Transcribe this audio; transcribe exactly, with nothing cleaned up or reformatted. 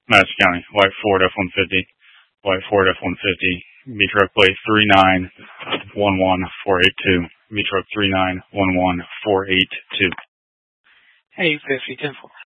Madison County, white Ford F one fifty, white Ford F one fifty, V truck plate three nine one one four eight two, V truck three nine one one four eight two. eight fifty, ten four.